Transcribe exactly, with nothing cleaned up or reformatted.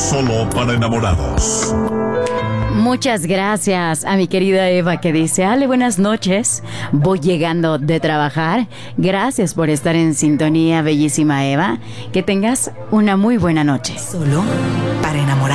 solo para enamorados. Muchas gracias a mi querida Eva que dice: Ale, buenas noches, voy llegando de trabajar. Gracias por estar en sintonía, bellísima Eva. Que tengas una muy buena noche. Solo